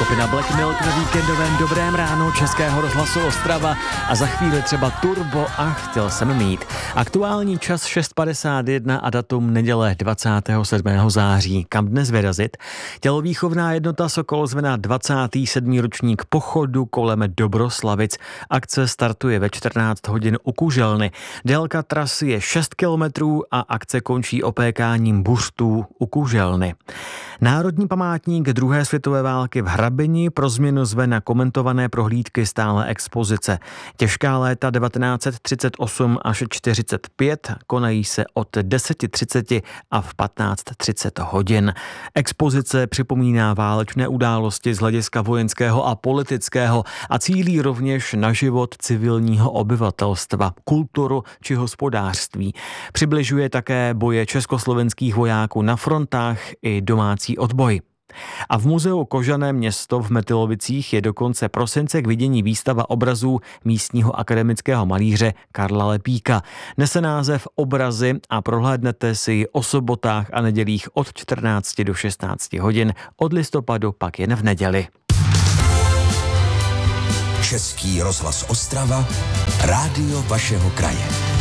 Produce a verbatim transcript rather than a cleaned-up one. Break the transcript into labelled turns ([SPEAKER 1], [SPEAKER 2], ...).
[SPEAKER 1] Skupina Black Milk na víkendovém Dobrém ráno Českého rozhlasu Ostrava a za chvíli třeba Turbo a Chtěl jsem mít. Aktuální čas šest padesát jedna a datum neděle dvacátého sedmého září. Kam dnes vyrazit? Tělovýchovná jednota Sokol zve na dvacátý sedmý ročník pochodu kolem Dobroslavic. Akce startuje ve čtrnáct hodin u Kuželny. Délka trasy je šest kilometrů a akce končí opékáním buřtů u Kuželny. Národní památník druhé světové války v Hrabeni pro změnu zve na komentované prohlídky stále expozice. Těžká léta devatenáct třicet osm až čtyřicet pět konají se od deset třicet a v patnáct třicet hodin. Expozice připomíná válečné události z hlediska vojenského a politického a cílí rovněž na život civilního obyvatelstva, kulturu či hospodářství. Přibližuje také boje československých vojáků na frontách i domácí odboj. A v muzeu Kožané město v Metylovicích je do konce prosince k vidění výstava obrazů místního akademického malíře Karla Lepíka. Nese název Obrazy a prohlédnete si ji o sobotách a nedělích od čtrnácti do šestnácti hodin, od listopadu pak jen v neděli.
[SPEAKER 2] Český rozhlas Ostrava, rádio vašeho kraje.